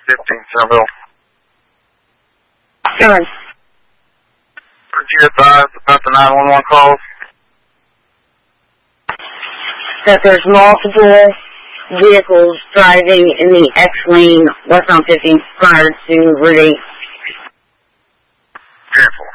Centerville. Good. Could you advise about the 911 calls? That there's multiple vehicles driving in the X lane west on 15 prior to Route 8. Careful.